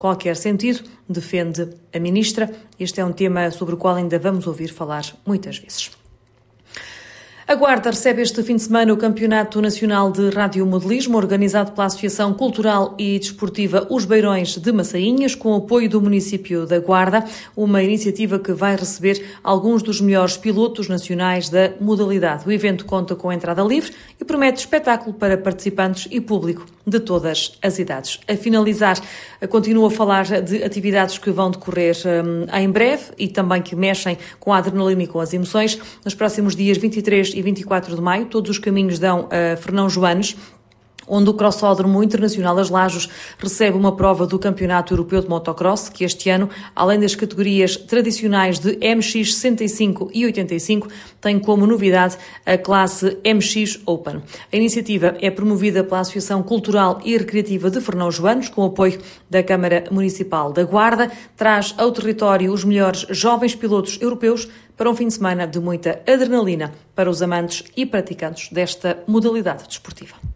qualquer sentido, defende a ministra. Este é um tema sobre o qual ainda vamos ouvir falar muitas vezes. A Guarda recebe este fim de semana o Campeonato Nacional de Radiomodelismo, organizado pela Associação Cultural e Desportiva Os Beirões de Massainhas, com o apoio do município da Guarda, uma iniciativa que vai receber alguns dos melhores pilotos nacionais da modalidade. O evento conta com entrada livre e promete espetáculo para participantes e público de todas as idades. A finalizar, continuo a falar de atividades que vão decorrer em breve e também que mexem com a adrenalina e com as emoções. Nos próximos dias 23 e 24 de maio, todos os caminhos dão a Fernão Joanes, onde o Crossódromo Internacional das Lajos recebe uma prova do Campeonato Europeu de Motocross, que este ano, além das categorias tradicionais de MX 65 e 85, tem como novidade a classe MX Open. A iniciativa é promovida pela Associação Cultural e Recreativa de Fernão Joanes, com o apoio da Câmara Municipal da Guarda, traz ao território os melhores jovens pilotos europeus para um fim de semana de muita adrenalina para os amantes e praticantes desta modalidade desportiva.